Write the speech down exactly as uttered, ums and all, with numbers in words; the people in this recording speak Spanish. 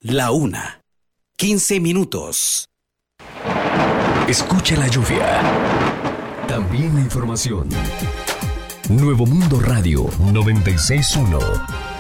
La una. quince minutos. Escucha la lluvia. También la información. Nuevo Mundo Radio noventa y seis punto uno.